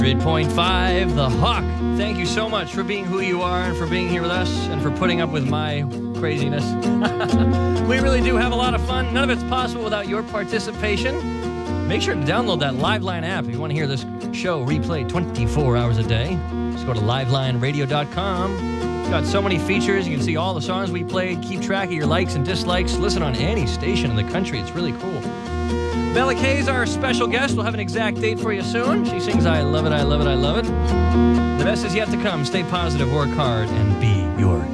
100.5 The Hawk. Thank you so much for being who you are and for being here with us and for putting up with my craziness. We really do have a lot of fun. None of it's possible without your participation. Make sure to download that Liveline app if you want to hear this show replayed 24 hours a day. Just go to livelineradio.com. It's got so many features. You can see all the songs we played, keep track of your likes and dislikes, listen on any station in the country. It's really cool. Bella Kay's our special guest. We'll have an exact date for you soon. She sings I Love It, I Love It, I Love It. The best is yet to come. Stay positive, work hard, and be your